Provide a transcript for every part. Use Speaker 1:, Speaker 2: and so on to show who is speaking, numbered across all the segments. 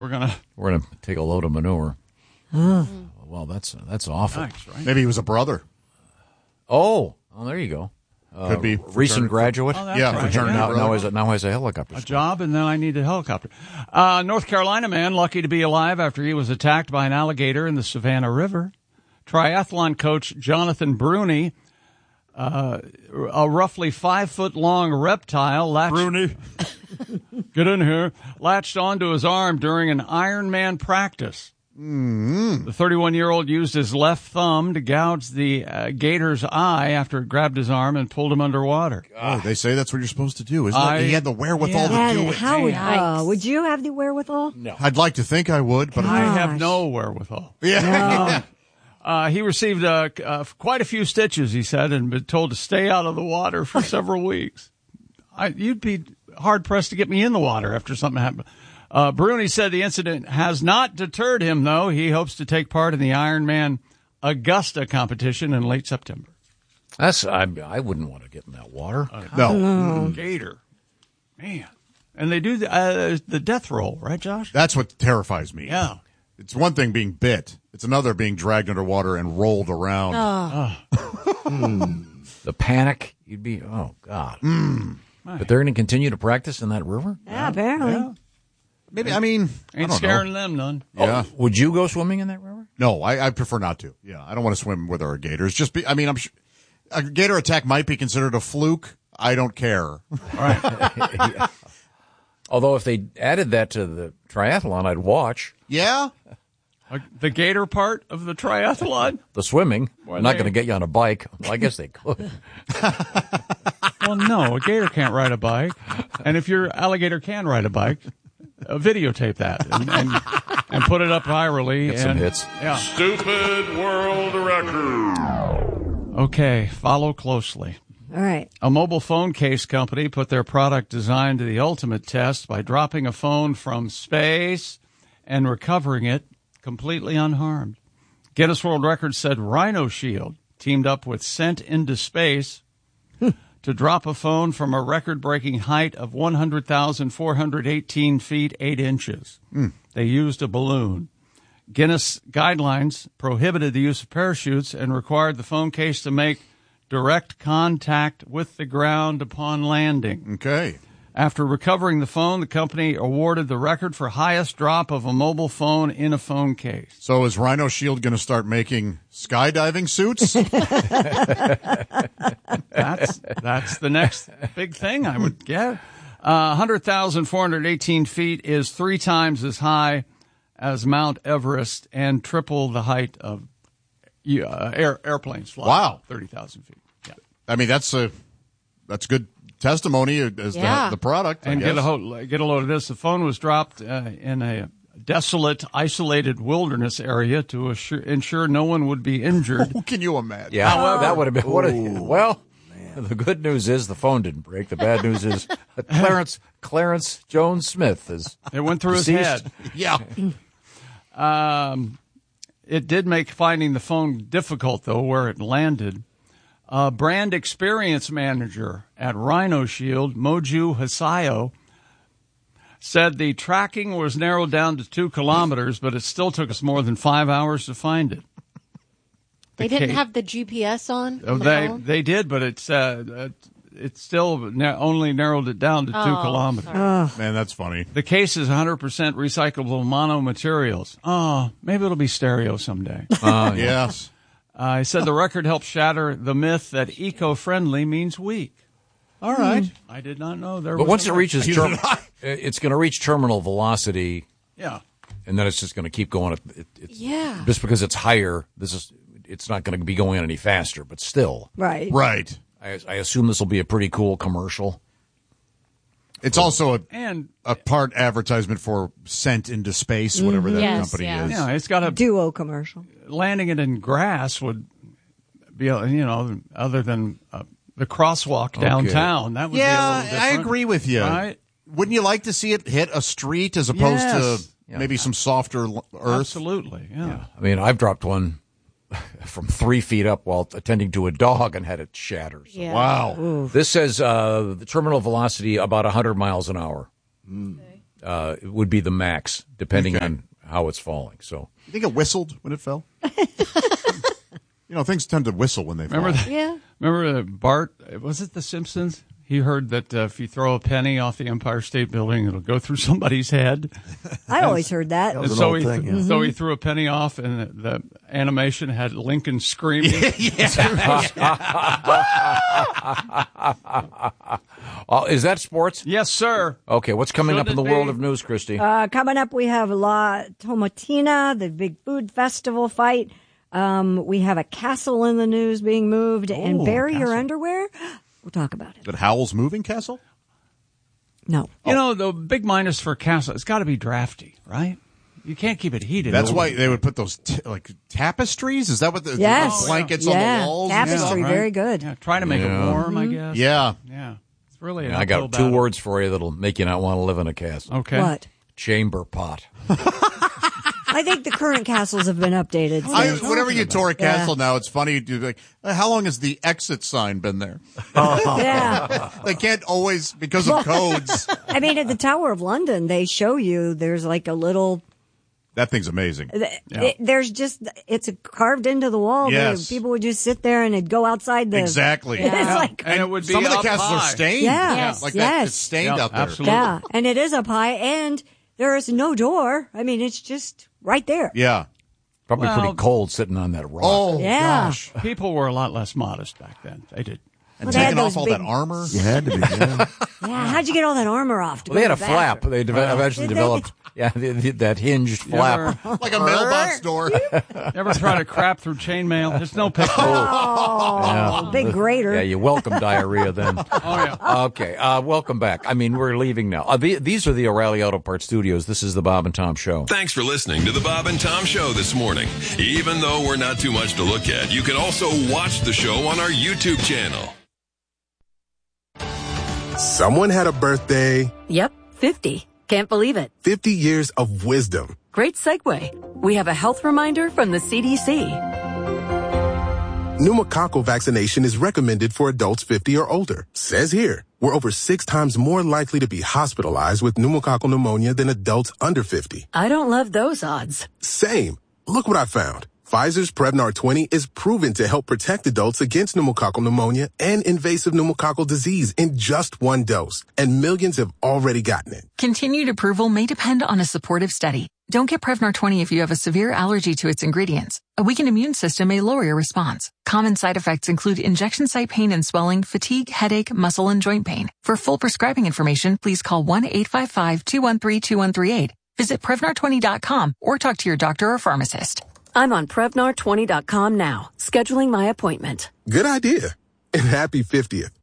Speaker 1: We're gonna
Speaker 2: take a load of manure. Well, that's awful.
Speaker 1: nice, right?
Speaker 3: Maybe he was a brother.
Speaker 2: Oh, there you go.
Speaker 3: Could be
Speaker 2: recent graduate.
Speaker 1: Oh, that's right.
Speaker 3: fraternity brother.
Speaker 2: Now has a helicopter.
Speaker 1: A job, and then I need a helicopter. North Carolina man lucky to be alive after he was attacked by an alligator in the Savannah River. Triathlon coach Jonathan Bruni, a roughly 5-foot-long reptile latched get in here, latched onto his arm during an Ironman practice.
Speaker 3: Mm-hmm.
Speaker 1: The 31-year-old used his left thumb to gouge the gator's eye after it grabbed his arm and pulled him underwater.
Speaker 3: Oh, they say that's what you're supposed to do, isn't it? He had the wherewithal to do it.
Speaker 4: How would you have the wherewithal?
Speaker 2: No.
Speaker 3: I'd like to think I would, but
Speaker 1: I have no wherewithal.
Speaker 3: Yeah.
Speaker 1: He received quite a few stitches, he said, and been told to stay out of the water for several weeks. You'd be hard-pressed to get me in the water after something happened. Bruni said the incident has not deterred him, though. He hopes to take part in the Ironman Augusta competition in late September.
Speaker 2: I wouldn't want to get in that water.
Speaker 3: No.
Speaker 1: Gator. Man. And they do the death roll, right, Josh?
Speaker 3: That's what terrifies me.
Speaker 1: Yeah.
Speaker 3: It's one thing being bit. It's another being dragged underwater and rolled around.
Speaker 2: The panic, you'd be, oh, God. But they're going to continue to practice in that river?
Speaker 4: Yeah, apparently.
Speaker 1: Yeah.
Speaker 3: Maybe, I mean, I
Speaker 1: Ain't
Speaker 3: don't
Speaker 1: scaring
Speaker 3: know.
Speaker 1: them none.
Speaker 3: Yeah.
Speaker 2: Would you go swimming in that river?
Speaker 3: No, I prefer not to. Yeah, I don't want to swim where there are gators. I'm sure a gator attack might be considered a fluke. I don't care.
Speaker 2: Yeah. Although if they added that to the triathlon, I'd watch.
Speaker 3: Yeah?
Speaker 1: The gator part of the triathlon?
Speaker 2: The swimming.
Speaker 1: Well,
Speaker 2: I'm not going to get you on a bike. Well, I guess they could.
Speaker 1: Well, no, a gator can't ride a bike. And if your alligator can ride a bike, videotape that and put it up virally.
Speaker 2: Get some hits.
Speaker 1: Yeah.
Speaker 5: Stupid world record.
Speaker 1: Okay, follow closely.
Speaker 4: All right.
Speaker 1: A mobile phone case company put their product design to the ultimate test by dropping a phone from space and recovering it completely unharmed. Guinness World Records said Rhino Shield teamed up with Sent into Space to drop a phone from a record-breaking height of 100,418 feet, 8 inches. They used a balloon. Guinness guidelines prohibited the use of parachutes and required the phone case to make direct contact with the ground upon landing.
Speaker 3: Okay.
Speaker 1: After recovering the phone, the company awarded the record for highest drop of a mobile phone in a phone case.
Speaker 3: So is Rhino Shield going to start making skydiving suits?
Speaker 1: That's the next big thing, I would guess. 100,418 feet is 3 times as high as Mount Everest and triple the height of airplanes flying.
Speaker 3: Wow.
Speaker 1: 30,000 feet. Yeah.
Speaker 3: I mean, that's good testimony as the product.
Speaker 1: And get a load of this. The phone was dropped in a desolate, isolated wilderness area to ensure no one would be injured.
Speaker 3: Can you imagine?
Speaker 2: Yeah, that would have been. The good news is the phone didn't break. The bad news is Clarence Jones Smith is.
Speaker 1: It went through
Speaker 2: deceased.
Speaker 1: his head.
Speaker 3: Yeah.
Speaker 1: It did make finding the phone difficult, though, where it landed. Brand experience manager at Rhino Shield, Moju Hasayo, said the tracking was narrowed down to 2 kilometers, but it still took us more than 5 hours to find it.
Speaker 6: They didn't have the GPS on the phone?
Speaker 1: They did, but it still only narrowed it down to 2 kilometers.
Speaker 3: Man, that's funny.
Speaker 1: The case is 100% recyclable monomaterials. Oh, maybe it'll be stereo someday.
Speaker 3: Yes.
Speaker 1: I said the record helped shatter the myth that eco-friendly means weak.
Speaker 3: All right.
Speaker 1: I did not know there
Speaker 2: But
Speaker 1: was
Speaker 2: once it
Speaker 1: a-
Speaker 2: reaches, it's going to reach terminal velocity.
Speaker 1: Yeah.
Speaker 2: And then it's just going to keep going.
Speaker 6: Yeah.
Speaker 2: Just because it's higher, it's not going to be going any faster. But still,
Speaker 4: Right.
Speaker 3: Right.
Speaker 2: I assume this will be a pretty cool commercial.
Speaker 3: It's also
Speaker 1: And
Speaker 3: a part advertisement for Sent into Space, whatever that company is.
Speaker 1: yeah, it's got a
Speaker 4: Duo commercial.
Speaker 1: landing it in grass would be, other than the crosswalk downtown. That would be a little different.
Speaker 3: I agree with you.
Speaker 1: Right?
Speaker 3: Wouldn't you like to see it hit a street as opposed
Speaker 1: Yes.
Speaker 3: to maybe some softer earth?
Speaker 1: Absolutely, yeah.
Speaker 2: I mean, I've dropped one from 3 feet up while attending to a dog and had it shatter. So.
Speaker 6: Yeah.
Speaker 3: Wow.
Speaker 2: This says the terminal velocity about 100 miles an hour. would be the max, depending on how it's falling. So
Speaker 3: You think it whistled when it fell? Things tend to whistle when they fall.
Speaker 1: Remember Bart, was it The Simpsons? He heard that if you throw a penny off the Empire State Building, it'll go through somebody's head.
Speaker 4: I always heard that.
Speaker 1: And so he threw a penny off, and the animation had Lincoln screaming.
Speaker 2: Is that sports?
Speaker 1: Yes, sir.
Speaker 2: Okay, what's coming up in the world of news, Christy?
Speaker 4: Coming up, we have La Tomatina, the big food festival fight. We have a castle in the news being moved, and bury your underwear. We'll talk about it.
Speaker 3: But Howell's Moving Castle?
Speaker 4: No.
Speaker 1: The big minus for castle, it's got to be drafty, right? You can't keep it heated.
Speaker 3: That's why they would put those tapestries? Is that what the blankets on the walls?
Speaker 4: Tapestry, very good.
Speaker 1: Yeah, try to make it warm, I guess.
Speaker 3: Yeah.
Speaker 1: Yeah. It's really
Speaker 2: I got two words for you that'll make you not want to live in a castle.
Speaker 1: Okay.
Speaker 4: What?
Speaker 2: Chamber pot.
Speaker 4: I think the current castles have been updated.
Speaker 3: Whenever you tour a castle now, it's funny. You like, how long has the exit sign been there?
Speaker 4: Yeah.
Speaker 3: They can't always, because of codes.
Speaker 4: I mean, at the Tower of London, they show you there's like a little...
Speaker 3: That thing's amazing.
Speaker 4: It's carved into the wall.
Speaker 3: Yes.
Speaker 4: People would just sit there and it'd go outside the...
Speaker 3: Exactly.
Speaker 4: It's like,
Speaker 1: and it would be
Speaker 3: some of the
Speaker 1: up
Speaker 3: castles
Speaker 1: high.
Speaker 3: are stained.
Speaker 4: Yeah.
Speaker 3: Yes. Like that. It's stained out there.
Speaker 1: Absolutely.
Speaker 4: yeah, and it is up high, and there is no door. I mean, it's just right there.
Speaker 3: Yeah.
Speaker 2: Probably pretty cold sitting on that rock.
Speaker 3: Oh,
Speaker 4: Yeah.
Speaker 3: gosh.
Speaker 1: People were a lot less modest back then. They did.
Speaker 3: And
Speaker 4: Well, they had
Speaker 3: taking off
Speaker 4: those
Speaker 3: all
Speaker 4: big-
Speaker 3: that armor.
Speaker 7: You had to be, yeah.
Speaker 4: Yeah, how'd you get all that armor off?
Speaker 2: Well, they had a
Speaker 4: back?
Speaker 2: flap. They eventually
Speaker 4: Did they?
Speaker 2: developed that hinged flap.
Speaker 3: Like a mailbox door.
Speaker 1: Never try to crap through chainmail. There's no picture.
Speaker 4: Oh, big grater.
Speaker 2: Yeah, you welcome diarrhea then.
Speaker 1: Oh, yeah.
Speaker 2: Okay, welcome back. I mean, we're leaving now. These are the O'Reilly Auto Parts Studios. This is the Bob and Tom Show.
Speaker 8: Thanks for listening to the Bob and Tom Show this morning. Even though we're not too much to look at, you can also watch the show on our YouTube channel.
Speaker 9: Someone had a birthday.
Speaker 10: Yep, 50. Can't believe it.
Speaker 9: 50 years of wisdom.
Speaker 10: Great segue. We have a health reminder from the CDC.
Speaker 9: Pneumococcal vaccination is recommended for adults 50 or older. Says here, we're over 6 times more likely to be hospitalized with pneumococcal pneumonia than adults under 50.
Speaker 10: I don't love those odds.
Speaker 9: Same. Look what I found. Pfizer's Prevnar 20 is proven to help protect adults against pneumococcal pneumonia and invasive pneumococcal disease in just 1 dose, and millions have already gotten it.
Speaker 11: Continued approval may depend on a supportive study. Don't get Prevnar 20 if you have a severe allergy to its ingredients. A weakened immune system may lower your response. Common side effects include injection site pain and swelling, fatigue, headache, muscle, and joint pain. For full prescribing information, please call 1-855-213-2138. Visit Prevnar20.com or talk to your doctor or pharmacist.
Speaker 10: I'm on Prevnar20.com now, scheduling my appointment.
Speaker 9: Good idea. And happy 50th.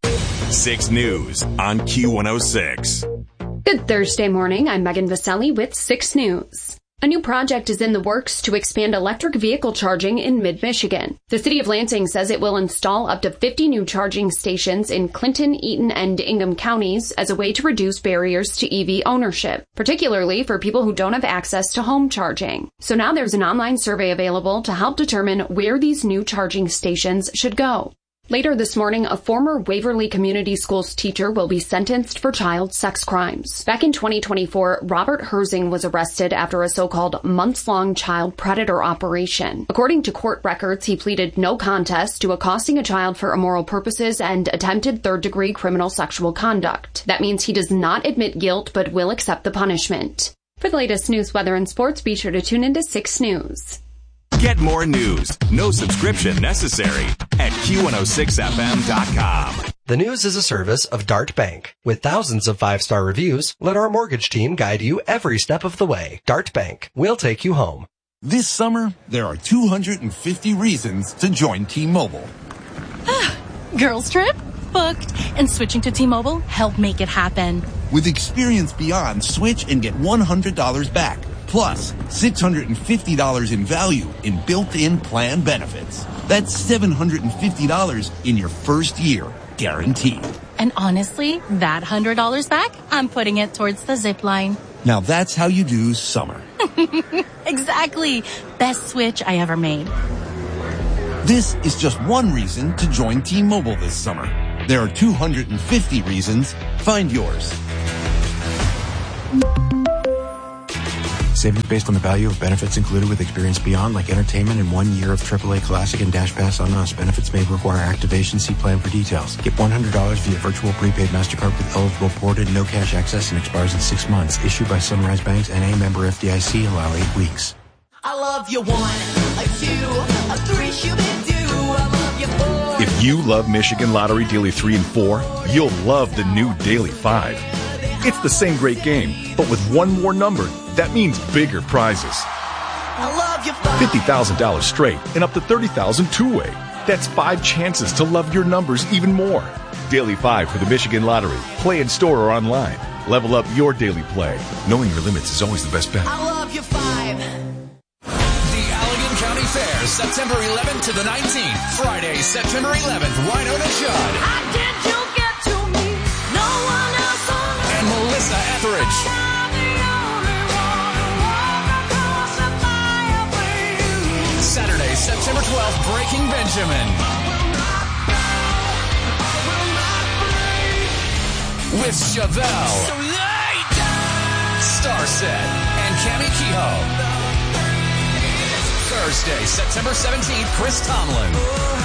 Speaker 12: 6 News on Q106.
Speaker 13: Good Thursday morning. I'm Megan Vaselli with 6 News. A new project is in the works to expand electric vehicle charging in mid-Michigan. The city of Lansing says it will install up to 50 new charging stations in Clinton, Eaton, and Ingham counties as a way to reduce barriers to EV ownership, particularly for people who don't have access to home charging. So now there's an online survey available to help determine where these new charging stations should go. Later this morning, a former Waverly Community Schools teacher will be sentenced for child sex crimes. Back in 2024, Robert Herzing was arrested after a so-called months-long child predator operation. According to court records, he pleaded no contest to accosting a child for immoral purposes and attempted third-degree criminal sexual conduct. That means he does not admit guilt but will accept the punishment. For the latest news, weather, and sports, be sure to tune into 6 News.
Speaker 12: Get more news, no subscription necessary, at Q106FM.com.
Speaker 14: The News is a service of Dart Bank. With thousands of 5-star reviews, let our mortgage team guide you every step of the way. Dart Bank. We'll take you home.
Speaker 15: This summer, there are 250 reasons to join T-Mobile.
Speaker 16: Girls trip? Booked. And switching to T-Mobile helped make it happen.
Speaker 15: With Experience Beyond, switch and get $100 back. Plus, $650 in value in built-in plan benefits. That's $750 in your first year, guaranteed.
Speaker 16: And honestly, that $100 back, I'm putting it towards the zip line.
Speaker 15: Now that's how you do summer.
Speaker 16: Exactly. Best switch I ever made.
Speaker 15: This is just one reason to join T-Mobile this summer. There are 250 reasons. Find yours.
Speaker 7: Savings based on the value of benefits included with Experience Beyond, like entertainment and 1 year of AAA Classic and Dash Pass on us. Benefits may require activation. See plan for details. Get $100 via virtual prepaid MasterCard with eligible ported, no cash access, and expires in 6 months. Issued by Sunrise Banks, N.A. member FDIC. Allow 8 weeks.
Speaker 17: I love you 1, a 2, a 3, shoo-be-doo. I love you 4.
Speaker 18: If you love Michigan Lottery Daily 3 and 4, you'll love the new Daily 5. It's the same great game, but with one more number, that means bigger prizes.
Speaker 17: I love you 5.
Speaker 18: $50,000 straight and up to $30,000 two-way. That's 5 chances to love your numbers even more. Daily 5 for the Michigan Lottery. Play in store or online. Level up your daily play. Knowing your limits is always the best bet.
Speaker 17: I love you 5.
Speaker 19: Allegan County Fair, September 11th to the 19th. Friday, September 11th, Winona Judd.
Speaker 17: How did you get to me? No one else on earth.
Speaker 19: And Melissa Etheridge. Saturday, September 12th, Breaking Benjamin. With Chevelle, Starset, and Cami Kehoe. Thursday, September 17th, Chris Tomlin.